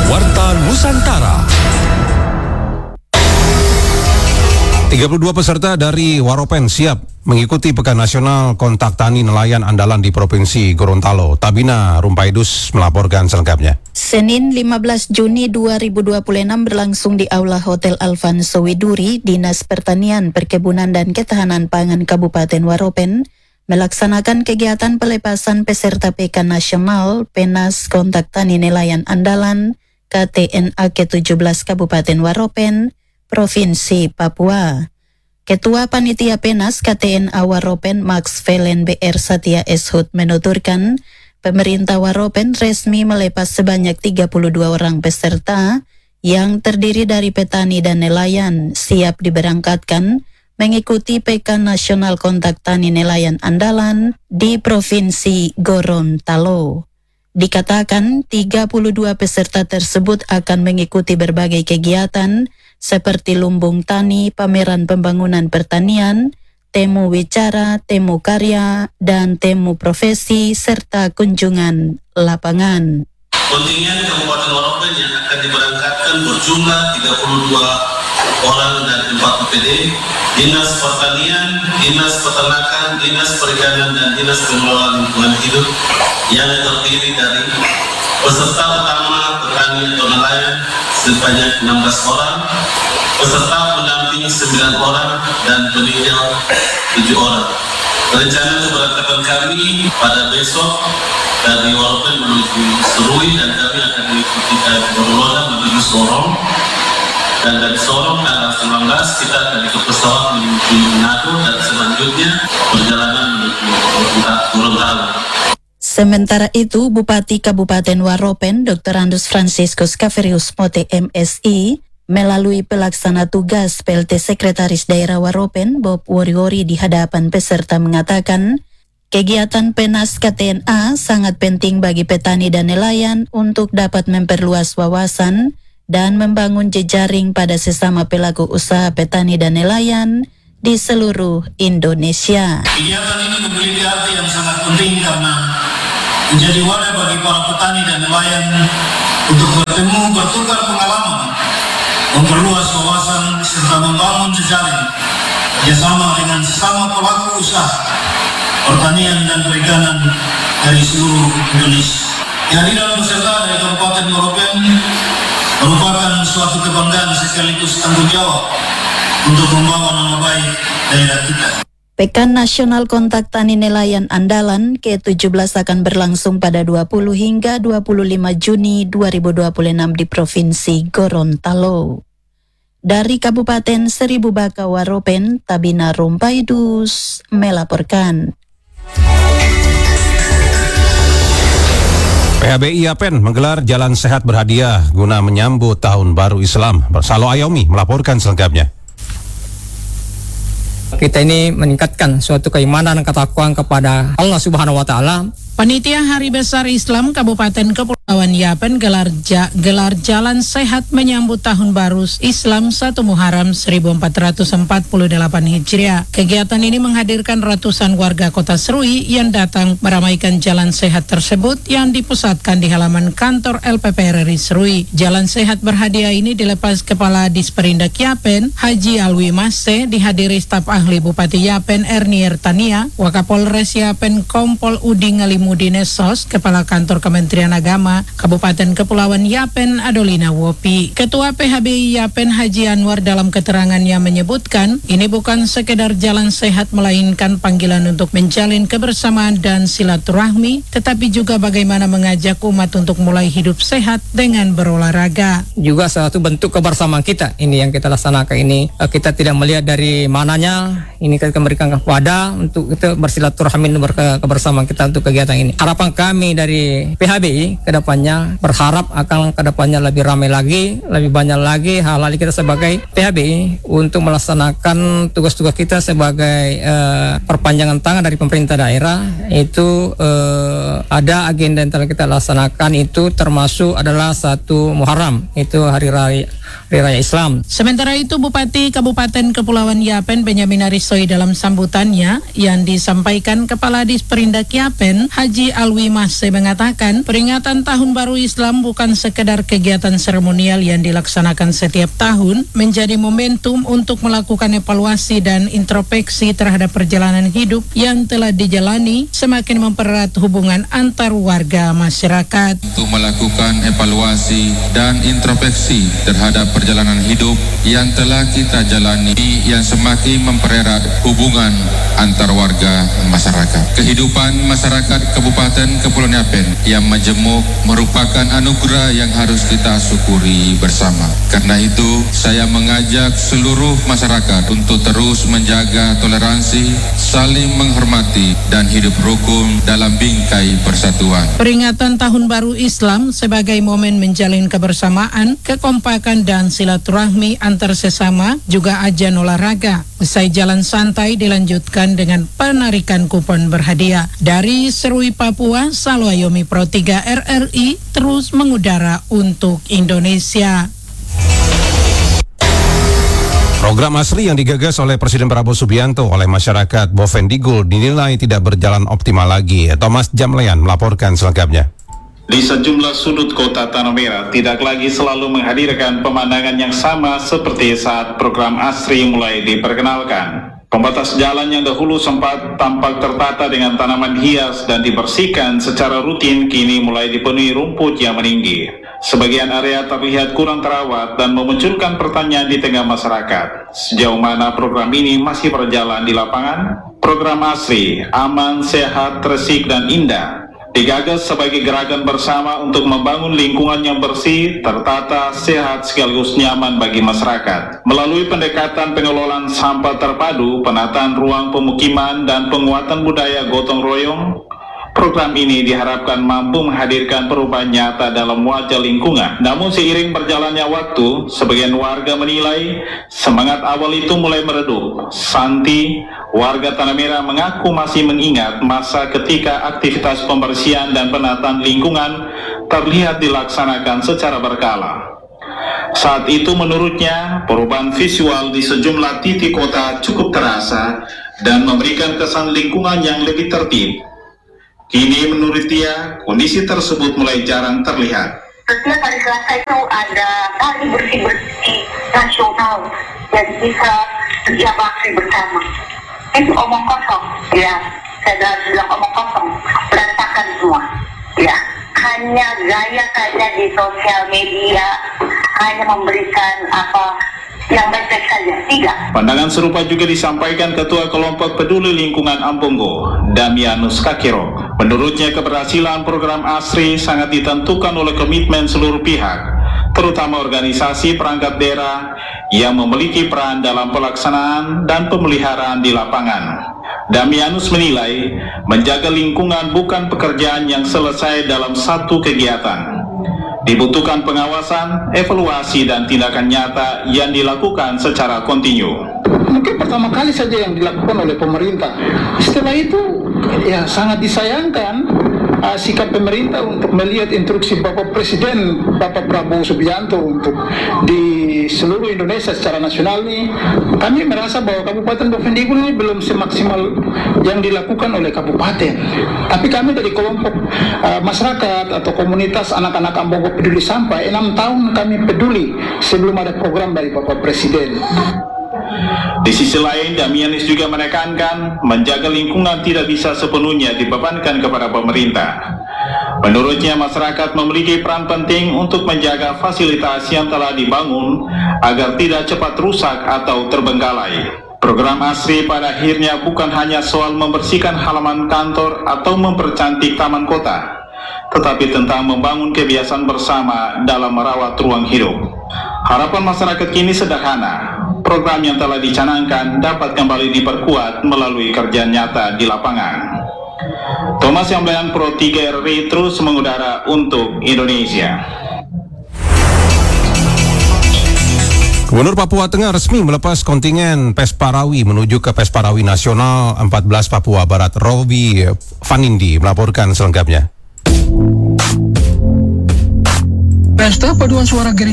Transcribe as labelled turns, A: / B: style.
A: Warta Nusantara. 32 peserta dari Waropen siap mengikuti Pekan Nasional Kontak Tani Nelayan Andalan di Provinsi Gorontalo. Tabina Rumpaidus melaporkan selengkapnya.
B: Senin 15 Juni 2026 berlangsung di Aula Hotel Alfonso Widuri, Dinas Pertanian, Perkebunan dan Ketahanan Pangan Kabupaten Waropen melaksanakan kegiatan pelepasan peserta Pekan Nasional Penas Kontak Tani Nelayan Andalan KTNA ke-17 Kabupaten Waropen, Provinsi Papua. Ketua Panitia Penas KTNA Waropen Max Velen BR Satya Eshut menuturkan, pemerintah Waropen resmi melepas sebanyak 32 orang peserta yang terdiri dari petani dan nelayan siap diberangkatkan mengikuti Pekan Nasional Kontak Tani Nelayan Andalan di Provinsi Gorontalo. Dikatakan 32 peserta tersebut akan mengikuti berbagai kegiatan seperti lumbung tani, pameran pembangunan pertanian, temu wicara, temu karya, dan temu profesi, serta kunjungan lapangan.
C: Kontingen Kabupaten Waropen yang akan diberangkatkan berjumlah 32 orang dan 4 UPD, Dinas Pertanian, Dinas Peternakan, Dinas Perikanan, dan Dinas Pengelolaan Lingkungan Hidup yang terdiri dari peserta utama petani atau nelayan sebanyak 16 orang, peserta pendamping 9 orang, dan peninjau 7 orang. Rencana keberangkatan kami pada besok dari Waropen menuju Serui, dan kami akan mengikuti KM Boroloda menuju Sorong, dan dari Sorong tanggal 19 kita akan ikut pesawat menuju Manado, dan selanjutnya perjalanan menuju Gorontalo.
B: Sementara itu, Bupati Kabupaten Waropen Dr. Andus Franciscus Kaverius Mote MSI melalui pelaksana tugas PLT Sekretaris Daerah Waropen Bob Woriwori di hadapan peserta mengatakan, kegiatan Penas KTNA sangat penting bagi petani dan nelayan untuk dapat memperluas wawasan dan membangun jejaring pada sesama pelaku usaha petani dan nelayan di seluruh Indonesia.
C: Kegiatan ini memiliki arti yang sangat penting karena menjadi wadah bagi para petani dan nelayan untuk bertemu, bertukar pengalaman, memperluas wawasan, serta membangun jejaring kerjasama dengan sesama pelaku usaha pertanian dan perikanan dari seluruh Indonesia. Kehadiran peserta dari Kabupaten Waropen merupakan suatu kebanggaan sekaligus tanggung jawab untuk membawa nama baik daerah kita.
B: Pekan Nasional Kontak Tani Nelayan Andalan ke-17 akan berlangsung pada 20 hingga 25 Juni 2026 di Provinsi Gorontalo. Dari Kabupaten Seribu Baka Waropen, Tabina Rumpaidus melaporkan.
A: PHBI Yapen menggelar Jalan Sehat Berhadiah guna menyambut Tahun Baru Islam. Salo Ayomi melaporkan selengkapnya.
D: Kita ini meningkatkan suatu keimanan dan ketakwaan kepada Allah Subhanahu wa taala.
E: Panitia Hari Besar Islam Kabupaten Kepulauan Yapen gelar Jalan Sehat menyambut Tahun Baru Islam 1 Muharram 1448 Hijriah. Kegiatan ini menghadirkan ratusan warga kota Serui yang datang meramaikan Jalan Sehat tersebut yang dipusatkan di halaman kantor LPP RRI Serui. Jalan Sehat Berhadiah ini dilepas Kepala Disperindak Yapen, Haji Alwi Mase, dihadiri staf ahli Bupati Yapen Ernier Tania, Wakapolres Yapen Kompol Uding Ngalimudine Sos, Kepala Kantor Kementerian Agama Kabupaten Kepulauan Yapen Adolina Wopi. Ketua PHBI Yapen Haji Anwar dalam keterangannya menyebutkan, ini bukan sekedar jalan sehat melainkan panggilan untuk menjalin kebersamaan dan silaturahmi, tetapi juga bagaimana mengajak umat untuk mulai hidup sehat dengan berolahraga.
D: Juga satu bentuk kebersamaan kita ini yang kita laksanakan ini. Kita tidak melihat dari mananya, ini kita memberikan wadah untuk kita bersilaturahmi kebersamaan kita untuk kegiatan ini. Harapan kami dari PHBI kedepannya berharap akan kedepannya lebih ramai lagi, lebih banyak lagi hal-hal kita sebagai PHBI untuk melaksanakan tugas-tugas kita sebagai perpanjangan tangan dari pemerintah daerah. Itu ada agenda yang telah kita laksanakan, itu termasuk adalah 1 Muharram, itu hari raya Islam.
E: Sementara itu Bupati Kabupaten Kepulauan Yapen Benyamin Aris Soi dalam sambutannya yang disampaikan Kepala Disperindak Yapen, Haji Alwi Mase mengatakan, peringatan Tahun Baru Islam bukan sekedar kegiatan seremonial yang dilaksanakan setiap tahun, menjadi momentum untuk melakukan evaluasi dan introspeksi terhadap perjalanan hidup yang telah dijalani, semakin mempererat hubungan antar warga masyarakat.
F: Untuk melakukan evaluasi dan introspeksi terhadap perjalanan hidup yang telah kita jalani, yang semakin mempererat hubungan antar warga masyarakat. Kehidupan masyarakat Kabupaten Kepulauan Yapen yang majemuk merupakan anugerah yang harus kita syukuri bersama. Karena itu, saya mengajak seluruh masyarakat untuk terus menjaga toleransi, saling menghormati, dan hidup rukun dalam bingkai persatuan.
E: Peringatan Tahun Baru Islam sebagai momen menjalin kebersamaan, kekompakan, dan silaturahmi antar sesama, juga ajang olahraga. Usai jalan santai dilanjutkan dengan penarikan kupon berhadiah. Dari Serui, Papua, Salwayomi Pro 3 RRI terus mengudara untuk Indonesia.
A: Program ASRI yang digagas oleh Presiden Prabowo Subianto oleh masyarakat Bovendigul dinilai tidak berjalan optimal lagi. Thomas Jamlean melaporkan selengkapnya.
G: Di sejumlah sudut kota Tanah Merah tidak lagi selalu menghadirkan pemandangan yang sama seperti saat program ASRI mulai diperkenalkan. Pembatas jalan yang dahulu sempat tampak tertata dengan tanaman hias dan dibersihkan secara rutin kini mulai dipenuhi rumput yang meninggi. Sebagian area terlihat kurang terawat dan memunculkan pertanyaan di tengah masyarakat. Sejauh mana program ini masih berjalan di lapangan? Program ASRI, aman, sehat, resik, dan indah, digagas sebagai gerakan bersama untuk membangun lingkungan yang bersih, tertata, sehat, sekaligus nyaman bagi masyarakat. Melalui pendekatan pengelolaan sampah terpadu, penataan ruang pemukiman, dan penguatan budaya gotong royong, program ini diharapkan mampu menghadirkan perubahan nyata dalam wajah lingkungan. Namun seiring berjalannya waktu, sebagian warga menilai semangat awal itu mulai meredup. Santi, warga Tanah Merah, mengaku masih mengingat masa ketika aktivitas pembersihan dan penataan lingkungan terlihat dilaksanakan secara berkala. Saat itu menurutnya, perubahan visual di sejumlah titik kota cukup terasa dan memberikan kesan lingkungan yang lebih tertib. Kini menurut dia, kondisi tersebut mulai jarang terlihat.
H: Setiap hari Selasa itu ada hari bersih-bersih nasional dan bisa kerja bakti bersama. Itu omong kosong, ya. Saya bilang omong kosong, berantakan semua, ya. Hanya gaya saja di sosial media, hanya memberikan yang baik-baik saja, tidak.
G: Pandangan serupa juga disampaikan Ketua Kelompok Peduli Lingkungan Amponggo, Damianus Kakiro. Menurutnya keberhasilan program ASRI sangat ditentukan oleh komitmen seluruh pihak, terutama organisasi perangkat daerah yang memiliki peran dalam pelaksanaan dan pemeliharaan di lapangan. Damianus menilai menjaga lingkungan bukan pekerjaan yang selesai dalam satu kegiatan. Dibutuhkan pengawasan, evaluasi, dan tindakan nyata yang dilakukan secara kontinu.
I: Mungkin pertama kali saja yang dilakukan oleh pemerintah. Setelah itu, ya sangat disayangkan sikap pemerintah untuk melihat instruksi Bapak Presiden, Bapak Prabowo Subianto untuk di seluruh Indonesia secara nasional ini. Kami merasa bahwa Kabupaten Bovendigul ini belum semaksimal yang dilakukan oleh kabupaten. Tapi kami dari kelompok masyarakat atau komunitas anak-anak Amponggo Peduli Sampah, 6 tahun kami peduli sebelum ada program dari Bapak Presiden.
G: Di sisi lain, Damianus juga menekankan menjaga lingkungan tidak bisa sepenuhnya dibebankan kepada pemerintah. Menurutnya, masyarakat memiliki peran penting untuk menjaga fasilitas yang telah dibangun agar tidak cepat rusak atau terbengkalai. Program ASRI pada akhirnya bukan hanya soal membersihkan halaman kantor atau mempercantik taman kota, tetapi tentang membangun kebiasaan bersama dalam merawat ruang hidup. Harapan masyarakat kini sederhana. Program yang telah dicanangkan dapat kembali diperkuat melalui kerja nyata di lapangan. Thomas Jamlean, Pro 3 RRI, terus mengudara untuk Indonesia.
A: Gubernur Papua Tengah resmi melepas kontingen PES Parawi menuju ke PES Parawi Nasional 14 Papua Barat. Robi Vanindi melaporkan selengkapnya.
J: Pesta paduan suara